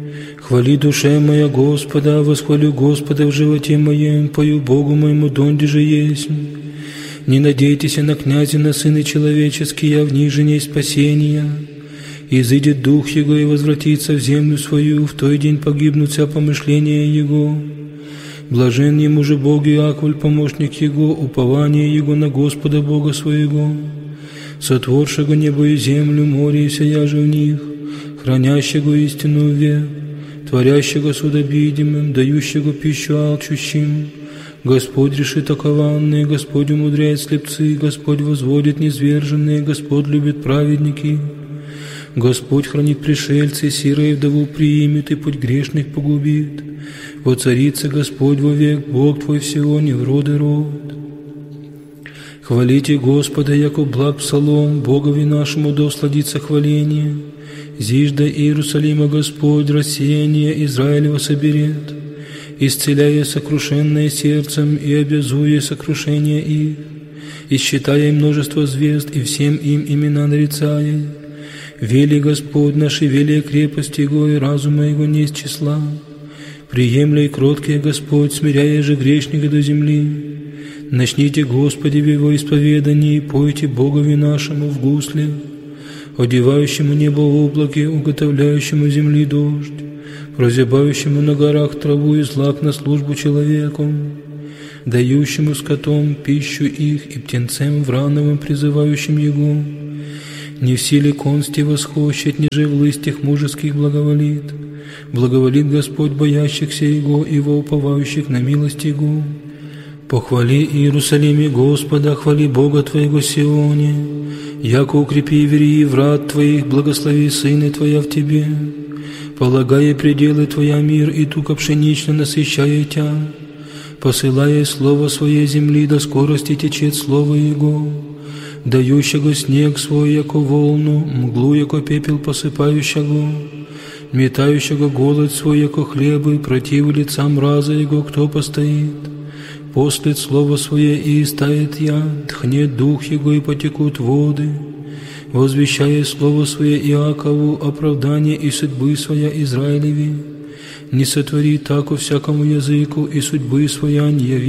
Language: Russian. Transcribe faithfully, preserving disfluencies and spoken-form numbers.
Хвали душа моя Господа, восхвалю Господа в животе моем, пою Богу моему, донде же есть. Не надейтесь на князя, на сыны человеческие, а в них же не спасения. Изыдет дух его и возвратится в землю свою, в той день погибнут вся помышления его. Блажен ему же Бог Иаковль, помощник его, упование его на Господа Бога своего, сотворшего небо и землю, море и сия же в них, хранящего истину век, творящего судом видимым, дающего пищу алчущим. Господь решит окованные, Господь умудряет слепцы, Господь возводит низверженные, Господь любит праведники. Господь хранит пришельцы, сирые вдову примет и путь грешных погубит. Воцарится Господь вовек, Бог твой всего, не в род и род. Хвалите Господа, яко благ псалом, Богови нашему да усладится хваление. Зижда Иерусалима Господь рассеяние Израилева соберет, исцеляя сокрушенное сердцем и обязуя сокрушение их, и считая множество звезд, и всем им имена нарицая. Вели Господь наши, вели крепость Его, и разума Его не из числа. Приемля и кроткий Господь, смиряя же грешника до земли. Начните, Господи, в Его исповедании, пойте Богови нашему в гусле, одевающему небо в облаке, уготовляющему земли дождь, прозябающему на горах траву и злак на службу человеку, дающему скотом пищу их и птенцем врановым, призывающим Его. Не в силе консти восхощет, ниже в лыстях мужеских благоволит. Благоволит Господь боящихся Его и во уповающих на милость Его. Похвали Иерусалиме Господа, хвали Бога Твоего Сионе, яко укрепи верии врат Твоих, благослови сыны Твоя в Тебе, полагая пределы Твоя мир и туко пшенично насыщая Тя, посылая слово Своей земли, до скорости течет слово Его, дающего снег свой, яко волну, мглу, яко пепел посыпающего, метающего голод свой, яко хлебы, против лица мраза Его, кто постоит. Послет слово свое и истает я, тхнет дух Его и потекут воды, возвещая слово свое Иакову, оправдание и судьбы своя Израилеве. Не сотвори тако всякому языку, и судьбы своя не яви.